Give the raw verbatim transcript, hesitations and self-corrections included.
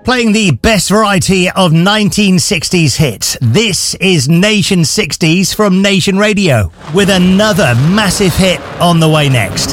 Playing the best variety of nineteen sixties hits. This is Nation sixties from Nation Radio, with another massive hit on the way next.